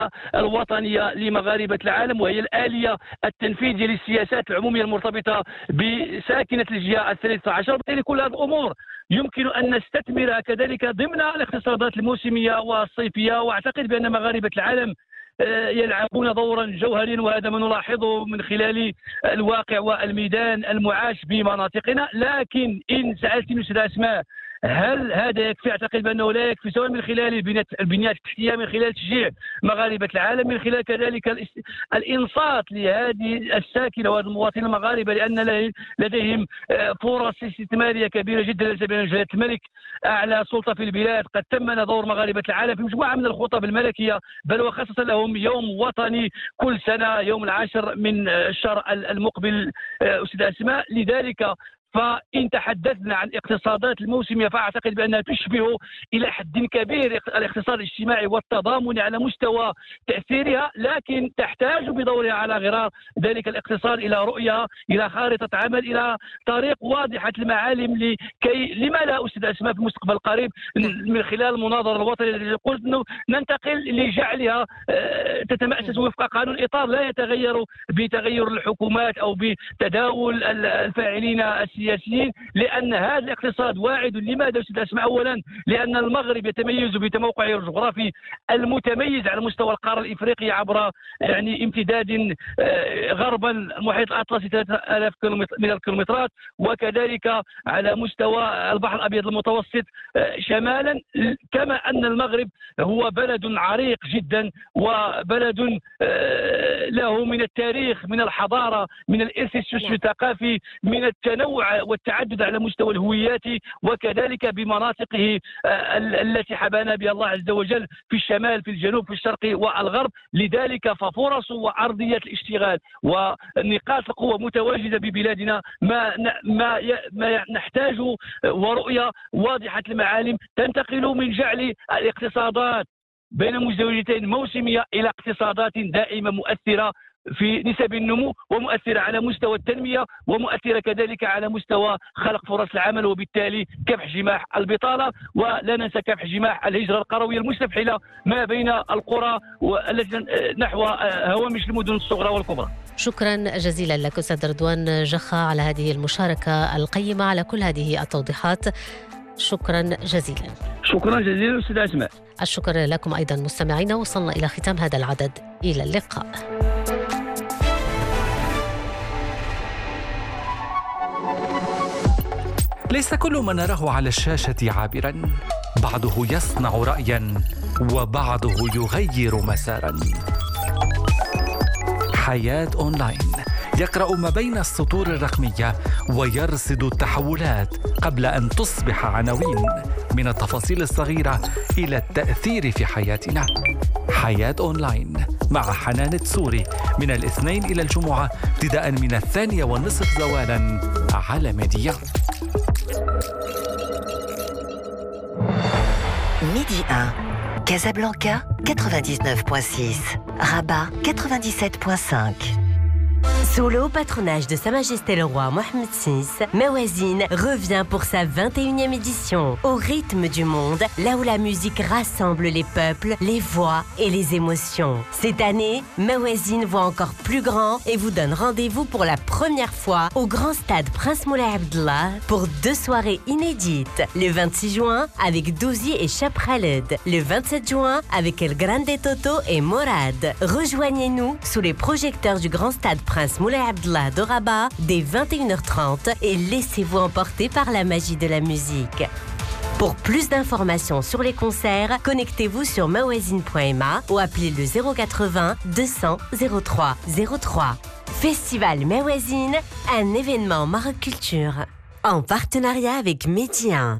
الوطنية لمغاربة العالم، وهي الآلية التنفيذية للسياسات العمومية المرتبطة بساكنة الجهة 13. وبالتالي كل هذه الأمور يمكن أن نستثمرها كذلك ضمن الاقتصادات الموسمية والصيفية. وأعتقد بأن مغاربة العالم يلعبون دورا جوهريا، وهذا ما نلاحظه من خلال الواقع والميدان المعاش بمناطقنا. لكن إن سألتني أستاذ أسماء هل هذا يكفي؟ اعتقد بانه لا يكفي، سواء من خلال البنيات التحتيه، من خلال تشجيع مغاربه العالم، من خلال كذلك الانصات لهذه الساكنه وهذه المواطنين المغاربه، لان لديهم فرص استثماريه كبيره جدا. ليس بين جلاله الملك اعلى سلطه في البلاد قد تمن دور مغاربه العالم في مجموعه من الخطب الملكيه، بل وخصص لهم يوم وطني كل سنه يوم 10 من الشهر المقبل استاذ اسماء. لذلك فإن تحدثنا عن اقتصادات الموسمية فأعتقد بأنها تشبه إلى حد كبير الاقتصاد الاجتماعي والتضامني على مستوى تأثيرها، لكن تحتاج بدورها على غرار ذلك الاقتصاد إلى رؤية، إلى خارطة عمل، إلى طريق واضحة المعالم لكي لما لا أستاذ أسماء في المستقبل القريب من خلال المناظرة الوطنية التي قلت أنه ننتقل لجعلها تتمأسس وفق قانون إطار لا يتغير بتغير الحكومات أو بتداول الفاعلين السياسيين، لأن هذا الاقتصاد واعد. لماذا أستاذ أسماء؟ أولا لأن المغرب يتميز بتموقعه الجغرافي المتميز على مستوى القارة الإفريقية عبر امتداد غربا المحيط الأطلسي 3000 من الكيلومترات، وكذلك على مستوى البحر الأبيض المتوسط شمالا. كما أن المغرب هو بلد عريق جدا، وبلد له من التاريخ، من الحضارة، من الإرث الثقافي، من التنوع والتعدد على مستوى الهويات، وكذلك بمناطقه التي حبانا بها الله عز وجل في الشمال، في الجنوب، في الشرق والغرب. لذلك ففرص وعرضية الاشتغال ونقاط القوة متواجدة ببلادنا. ما نحتاج ورؤية واضحة المعالم تنتقل من جعل الاقتصادات بين مزدوجتين موسمية إلى اقتصادات دائمة مؤثرة في نسب النمو، ومؤثرة على مستوى التنمية، ومؤثرة كذلك على مستوى خلق فرص العمل، وبالتالي كبح جماح البطالة، ولا ننسى كبح جماح الهجرة القروية المستفحلة ما بين القرى والتي نحو هوامش المدن الصغرى والكبرى. شكرا جزيلا لك أستاذ رضوان جخا على هذه المشاركة القيمة، على كل هذه التوضيحات. شكرا جزيلا. شكرا جزيلا أستاذ أسماء. الشكر لكم أيضا مستمعينا. وصلنا إلى ختام هذا العدد، إلى اللقاء. ليس كل ما نراه على الشاشة عابرا، بعضه يصنع رأيا وبعضه يغير مسارا. حياة أونلاين يقرأ ما بين السطور الرقمية ويرصد التحولات قبل أن تصبح عناوين، من التفاصيل الصغيرة إلى التأثير في حياتنا. حياة أونلاين مع حنان تسوري من الاثنين إلى الجمعة ابتداء من 2:30 زوالا على ميديا. Midi 1, Casablanca 99.6, Rabat 97.5. Sous le haut patronage de Sa Majesté le Roi Mohammed VI, Mawazine revient pour sa 21e édition. Au rythme du monde, là où la musique rassemble les peuples, les voix et les émotions. Cette année, Mawazine voit encore plus grand et vous donne rendez-vous pour la première fois au grand stade Prince Moulay Abdallah pour 2 soirées inédites. Le 26 juin avec Douzi et Chap Khaled. Le 27 juin avec El Grande Toto et Morad. Rejoignez-nous sous les projecteurs du grand stade Prince Moulay Abdallah de Rabat dès 21h30 et laissez-vous emporter par la magie de la musique. Pour plus d'informations sur les concerts, connectez-vous sur mawazine.ma ou appelez le 080 200 03 03. Festival Mawazine, un événement Maroc Culture. En partenariat avec Média.